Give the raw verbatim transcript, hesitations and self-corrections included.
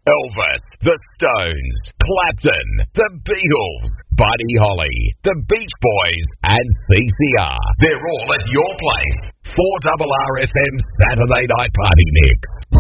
Elvis, The Stones, Clapton, The Beatles, Buddy Holly, The Beach Boys, and C C R. They're all at your place. four R R F M Saturday Night Party Mix.